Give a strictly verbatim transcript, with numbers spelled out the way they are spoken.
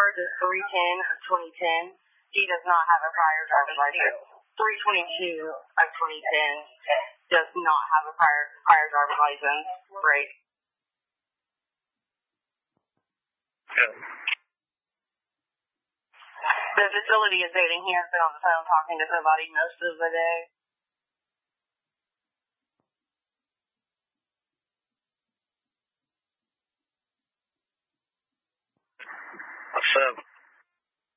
birth is three ten of twenty ten. He does not have a prior driver's license. three twenty-two of twenty ten does not have a prior prior driver's license. Right. Yeah. The facility is stating he has been on the phone talking to somebody most of the day. What's up?